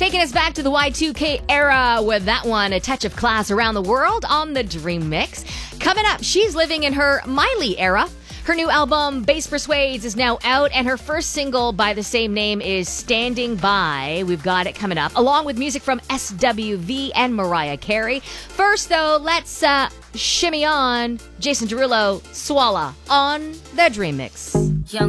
Taking us back to the Y2K era with that one, A Touch of Class Around the World on the Dream Mix. Coming up, she's living in her Miley era. Her new album, Bass Persuades, is now out, and her first single by the same name is Standing By. We've got it coming up, along with music from SWV and Mariah Carey. First, though, let's shimmy on Jason Derulo, Swalla, on the Dream Mix.